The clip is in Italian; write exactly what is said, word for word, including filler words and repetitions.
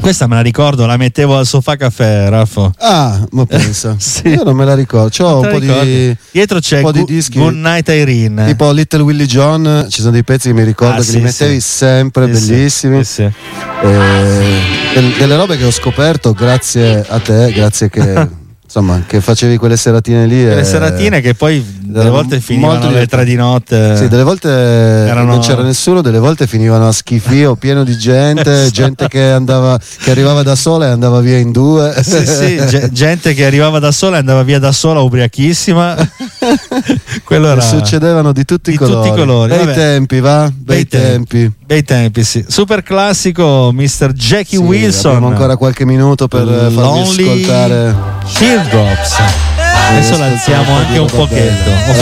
Questa me la ricordo, la mettevo al sofà caffè, Raffo. Ah, ma pensa. Sì. Io non me la ricordo. C'ho un po' di dietro c'è un po' di Gu- dischi. Good Night Irene. Tipo Little Willie John, ci sono dei pezzi che mi ricordo Ah, che sì, li mettevi sì. sempre, Sì, bellissimi. sì, sì. Eh, del- delle robe che ho scoperto grazie a te, grazie che insomma che facevi quelle seratine lì. Le e- seratine che poi delle erano volte finivano molto alle tre di notte. Sì, delle volte Erano- non c'era nessuno, delle volte finivano a schifio, pieno di gente, gente che andava, che arrivava da sola e andava via in due. Sì, sì, ge- gente che arrivava da sola e andava via da sola ubriachissima. Quello era Succedevano di tutti di i colori. tutti i colori. Bei Vabbè. tempi, va? Bei, Bei tempi. tempi. bei tempi, sì. Super classico mister Jackie Sì, Wilson. abbiamo ancora qualche minuto per eh, farvi Lonely ascoltare. Teardrops. Adesso ascoltare l'alziamo un po' anche di un roba pochetto. bella. O